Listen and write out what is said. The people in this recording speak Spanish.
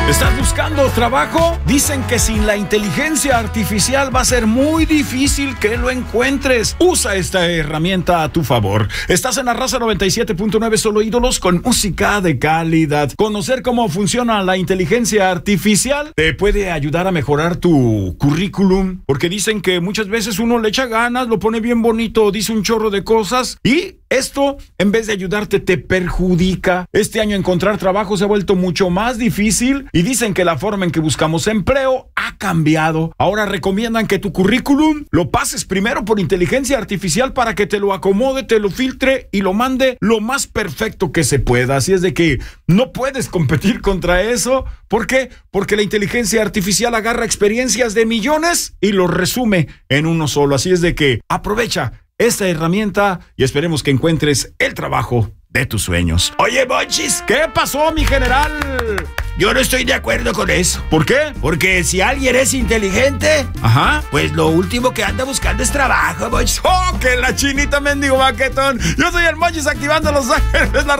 ¿Estás buscando trabajo? Dicen que sin la inteligencia artificial va a ser muy difícil que lo encuentres. Usa esta herramienta a tu favor. Estás en la Raza 97.9, solo ídolos con música de calidad. Conocer cómo funciona la inteligencia artificial te puede ayudar a mejorar tu currículum, porque dicen que muchas veces uno le echa ganas, lo pone bien bonito, dice un chorro de cosas y esto, en vez de ayudarte, te perjudica. Este año encontrar trabajo se ha vuelto mucho más difícil y dicen que la forma en que buscamos empleo ha cambiado. Ahora recomiendan que tu currículum lo pases primero por inteligencia artificial para que te lo acomode, te lo filtre y lo mande lo más perfecto que se pueda. Así es de que no puedes competir contra eso. ¿Por qué? Porque la inteligencia artificial agarra experiencias de millones y lo resume en uno solo. Así es de que aprovecha esta herramienta y esperemos que encuentres el trabajo de tus sueños. Oye, Monchis, ¿qué pasó, mi general? Yo no estoy de acuerdo con eso. ¿Por qué? Porque si alguien es inteligente, ajá, pues lo último que anda buscando es trabajo, Monchis. ¡Oh, que la chinita mendigo baquetón! Yo soy el Monchis activando Los Ángeles, la